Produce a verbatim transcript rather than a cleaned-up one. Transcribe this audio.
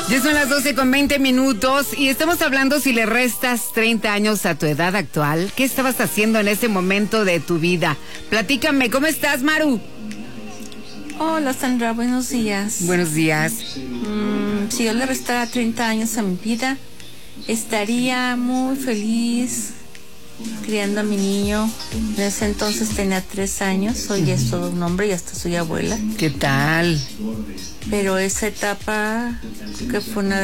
Ya son las doce con veinte minutos y estamos hablando si le restas treinta años a tu edad actual. ¿Qué estabas haciendo en ese momento de tu vida? Platícame, ¿cómo estás, Maru? Hola, Sandra, buenos días. Buenos días. Mm, si yo le restara treinta años a mi vida, estaría muy feliz criando a mi niño. En ese entonces tenía tres años, hoy ya es todo un hombre y hasta soy abuela. ¿Qué tal? Pero esa etapa, creo que fue una